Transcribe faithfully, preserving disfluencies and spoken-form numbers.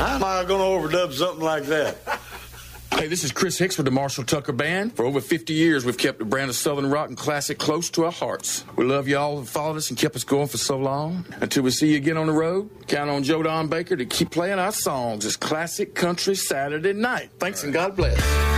How am I going to overdub something like that? Hey, this is Chris Hicks with the Marshall Tucker Band. For over fifty years, we've kept the brand of Southern rock and classic close to our hearts. We love y'all who followed us and kept us going for so long. Until we see you again on the road, count on Joe Don Baker to keep playing our songs. It's classic country Saturday night. Thanks and God bless.